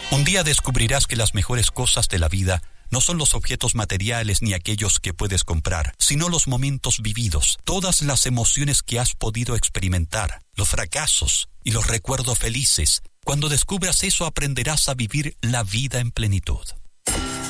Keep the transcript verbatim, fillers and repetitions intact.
Un día descubrirás que las mejores cosas de la vida no son los objetos materiales ni aquellos que puedes comprar, sino los momentos vividos, todas las emociones que has podido experimentar, los fracasos y los recuerdos felices. Cuando descubras eso, aprenderás a vivir la vida en plenitud.